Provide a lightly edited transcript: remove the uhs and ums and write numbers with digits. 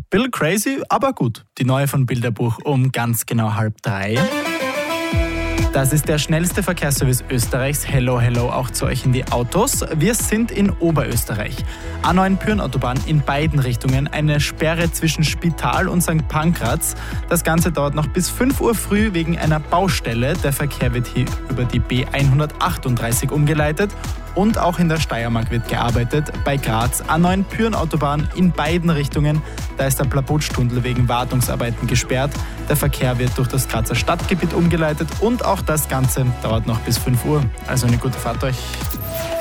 Bill crazy, aber gut. Die neue von Bilderbuch um ganz genau 2:30. Das ist der schnellste Verkehrsservice Österreichs. Hello, hello auch zu euch in die Autos. Wir sind in Oberösterreich. A9 Pyhrn-Autobahn in beiden Richtungen. Eine Sperre zwischen Spital und St. Pankraz. Das Ganze dauert noch bis 5 Uhr früh wegen einer Baustelle. Der Verkehr wird hier über die B138 umgeleitet. Und auch in der Steiermark wird gearbeitet. Bei Graz A9 Pyhrn-Autobahn in beiden Richtungen. Da ist der Plabutsch-Tunnel wegen Wartungsarbeiten gesperrt. Der Verkehr wird durch das Grazer Stadtgebiet umgeleitet und auch das Ganze dauert noch bis 5 Uhr. Also eine gute Fahrt euch.